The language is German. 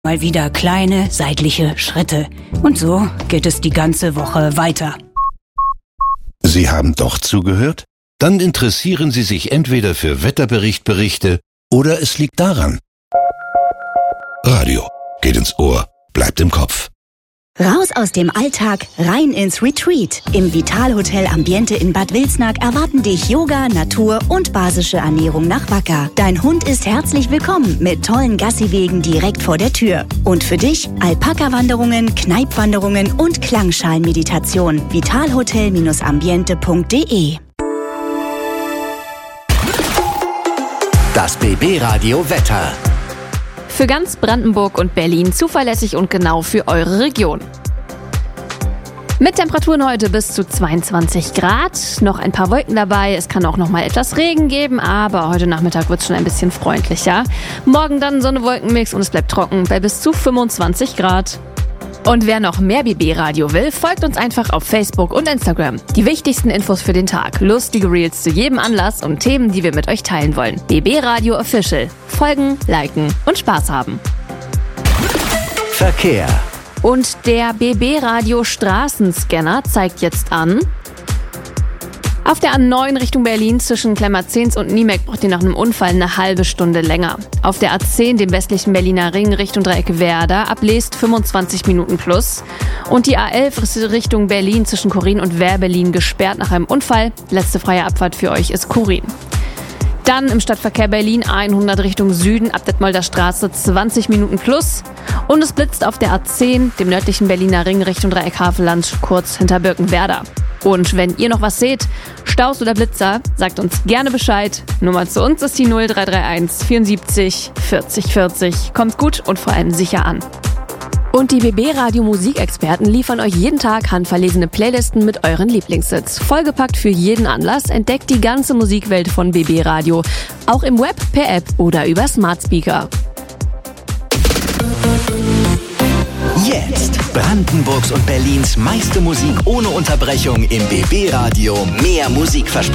Mal wieder kleine seitliche Schritte. Und so geht es die ganze Woche weiter. Sie haben doch zugehört? Dann interessieren Sie sich entweder für Wetterberichte oder es liegt daran. Radio geht ins Ohr, bleibt im Kopf. Raus aus dem Alltag, rein ins Retreat. Im Vitalhotel Ambiente in Bad Wilsnack erwarten dich Yoga, Natur und basische Ernährung nach Wacker. Dein Hund ist herzlich willkommen mit tollen Gassiwegen direkt vor der Tür. Und für dich Alpaka-Wanderungen, Kneipwanderungen und Klangschalenmeditation. Vitalhotel-ambiente.de. Das BB-Radio Wetter. Für ganz Brandenburg und Berlin zuverlässig und genau für eure Region. Mit Temperaturen heute bis zu 22 Grad. Noch ein paar Wolken dabei. Es kann auch noch mal etwas Regen geben, aber heute Nachmittag wird es schon ein bisschen freundlicher. Morgen dann Sonne-Wolkenmix und es bleibt trocken bei bis zu 25 Grad. Und wer noch mehr BB-Radio will, folgt uns einfach auf Facebook und Instagram. Die wichtigsten Infos für den Tag, lustige Reels zu jedem Anlass und Themen, die wir mit euch teilen wollen. BB-Radio Official. Folgen, liken und Spaß haben. Verkehr. Und der BB-Radio Straßenscanner zeigt jetzt an: Auf der A9 Richtung Berlin zwischen Klemmerzens und Niemek braucht ihr nach einem Unfall eine halbe Stunde länger. Auf der A10, dem westlichen Berliner Ring Richtung Dreieck Werder, ablest 25 Minuten plus. Und die A11 ist Richtung Berlin zwischen Chorin und Wehrberlin gesperrt nach einem Unfall. Letzte freie Abfahrt für euch ist Chorin. Dann im Stadtverkehr Berlin 100 Richtung Süden ab Detmolder Straße 20 Minuten plus. Und es blitzt auf der A10, dem nördlichen Berliner Ring Richtung Dreieck Havelland, kurz hinter Birkenwerder. Und wenn ihr noch was seht, Staus oder Blitzer, sagt uns gerne Bescheid. Nummer zu uns ist die 0331 74 40 40. Kommt gut und vor allem sicher an. Und die BB-Radio-Musikexperten liefern euch jeden Tag handverlesene Playlisten mit euren Lieblingshits. Vollgepackt für jeden Anlass, entdeckt die ganze Musikwelt von BB-Radio. Auch im Web, per App oder über Smart Speaker. Jetzt Brandenburgs und Berlins meiste Musik ohne Unterbrechung im BB-Radio. Mehr Musikversprechen.